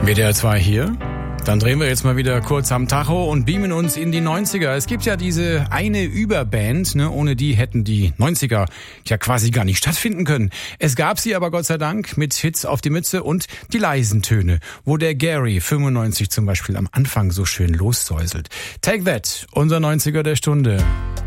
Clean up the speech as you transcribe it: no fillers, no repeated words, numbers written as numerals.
WDR 2 hier. Dann drehen wir jetzt mal wieder kurz am Tacho und beamen uns in die 90er. Es gibt ja diese eine Überband, ohne die hätten die 90er ja quasi gar nicht stattfinden können. Es gab sie aber Gott sei Dank mit Hits auf die Mütze und die leisen Töne, wo der Gary 95 zum Beispiel am Anfang so schön lossäuselt. Take That, unser 90er der Stunde.